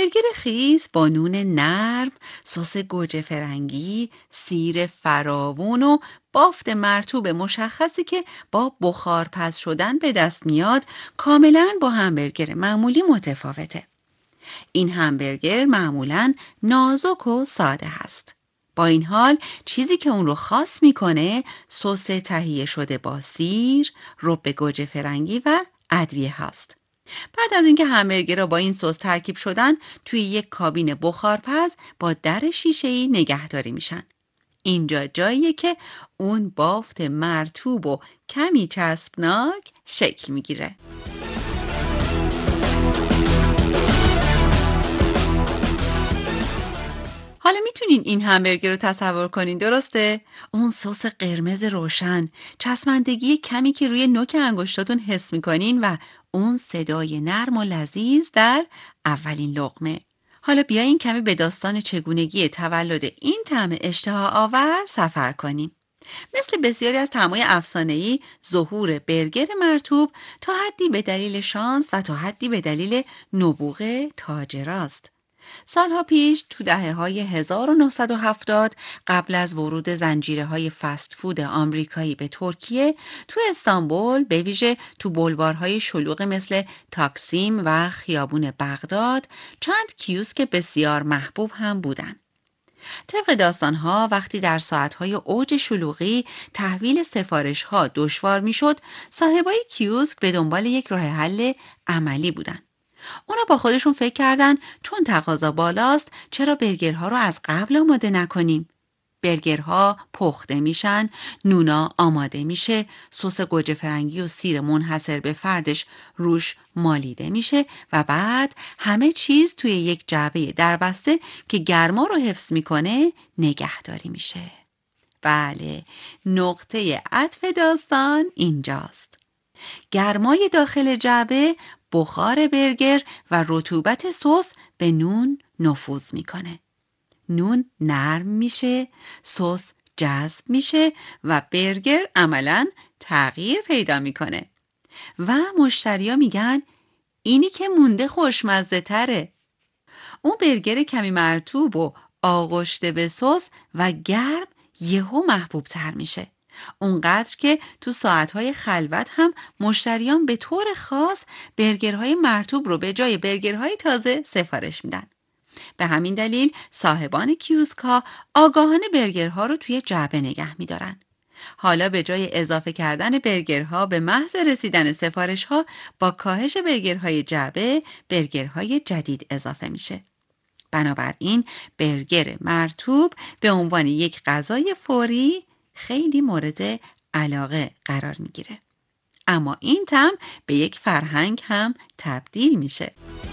همبرگر خیس با نون نرم، سس گوجه فرنگی، سیر فراوون و بافت مرطوب مشخصی که با بخارپز شدن به دست میاد کاملاً با همبرگر معمولی متفاوته. این همبرگر معمولاً نازک و ساده هست. با این حال چیزی که اون رو خاص میکنه سس تهیه شده با سیر، رب گوجه فرنگی و ادویه هست. بعد از اینکه همبرگر را با این سس ترکیب شدن توی یک کابین بخارپز با در شیشه‌ای نگهداری میشن. اینجا جاییه که اون بافت مرطوب و کمی چسبناک شکل میگیره. حالا میتونین این همبرگر رو تصور کنین، درسته؟ اون سس قرمز روشن، چسبندگی کمی که روی نوک انگشتاتون حس میکنین و اون صدای نرم و لذیذ در اولین لقمه. حالا بیاین کمی به داستان چگونگی تولد این طعم اشتها آور سفر کنیم. مثل بسیاری از طعم‌های افسانه‌ای، ظهور برگر مرطوب تا حدی به دلیل شانس و تا حدی به دلیل نبوغ تاجراست. سالها پیش تو دهه‌های 1970 قبل از ورود زنجیره‌های فست فود آمریکایی به ترکیه، تو استانبول به ویژه تو بلوارهای شلوغ مثل تاکسیم و خیابون بغداد چند کیوسک بسیار محبوب هم بودن. طبق داستان‌ها وقتی در ساعت‌های اوج شلوغی تحویل سفارش‌ها دشوار می‌شد، صاحبای کیوسک به دنبال یک راه حل عملی بودن. اونا با خودشون فکر کردن چون تقاضا بالاست چرا برگرها رو از قبل آماده نکنیم؟ برگرها پخته میشن، نونا آماده میشه، سس گوجه فرنگی و سیر منحصر به فردش روش مالیده میشه و بعد همه چیز توی یک جعبه دربسته که گرما رو حفظ میکنه نگهداری میشه. بله، نقطه عطف داستان اینجاست. گرمای داخل جعبه بخار برگر و رطوبت سس به نون نفوذ میکنه. نون نرم میشه، سس جذب میشه و برگر عملاً تغییر پیدا میکنه. و مشتریا میگن اینی که مونده خوشمزه تره. اون برگر کمی مرطوب و آغشته به سس و گرم یهو محبوب تر میشه. اونقدر که تو ساعتهای خلوت هم مشتریان به طور خاص برگرهای مرطوب رو به جای برگرهای تازه سفارش میدن. به همین دلیل صاحبان کیوسک‌ها آگاهانه برگرها رو توی جعبه نگه می‌دارن. حالا به جای اضافه کردن برگرها به محض رسیدن سفارش‌ها با کاهش برگرهای جعبه، برگرهای جدید اضافه میشه. بنابراین برگر مرطوب به عنوان یک غذای فوری خیلی مورد علاقه قرار میگیره. اما این طعم به یک فرهنگ هم تبدیل میشه.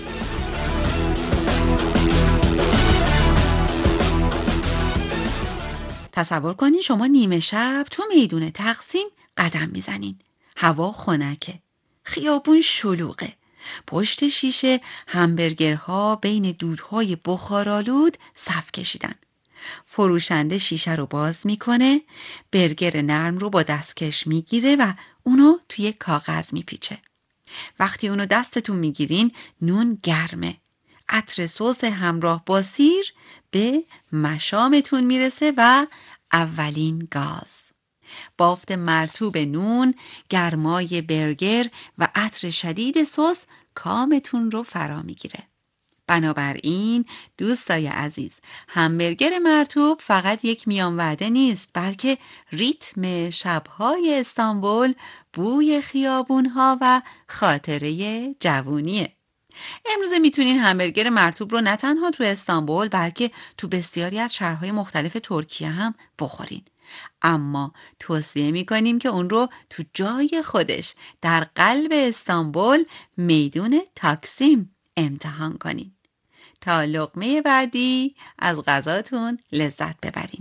تصور کنین شما نیمه شب تو میدون تقسیم قدم میزنین. هوا خنکه. خیابون شلوغه. پشت شیشه همبرگرها بین دودهای بخارآلود صف کشیدن. فروشنده شیشه رو باز میکنه، برگر نرم رو با دستکش میگیره و اونو توی کاغذ میپیچه. وقتی اونو دستتون میگیرین نون گرمه. عطر سس همراه با سیر به مشامتون میرسه و اولین گاز. بافت مرطوب نون، گرمای برگر و عطر شدید سس کامتون رو فرا میگیره. بنابراین دوستای عزیز، همبرگر مرطوب فقط یک میان وعده نیست، بلکه ریتم شبهای استانبول، بوی خیابونها و خاطره جوونیه. امروزه میتونین همبرگر مرطوب رو نه تنها تو استانبول بلکه تو بسیاری از شهرهای مختلف ترکیه هم بخورین. اما توصیه میکنیم که اون رو تو جای خودش در قلب استانبول میدون تاکسیم امتحان کنین. تا لقمه بعدی از غذاتون لذت ببرین.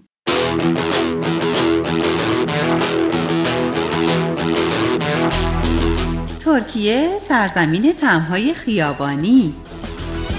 ترکیه سرزمین طعم‌های خیابانی.